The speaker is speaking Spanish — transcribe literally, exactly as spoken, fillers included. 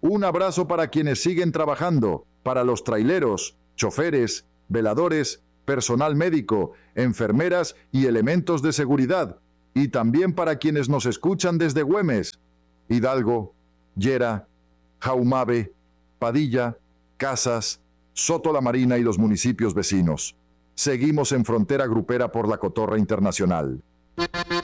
Un abrazo para quienes siguen trabajando, para los traileros, choferes, veladores, personal médico, enfermeras y elementos de seguridad, y también para quienes nos escuchan desde Güemes, Hidalgo, Llera, Jaumabe, Padilla, Casas, Soto la Marina y los municipios vecinos. Seguimos en frontera grupera por la cotorra internacional.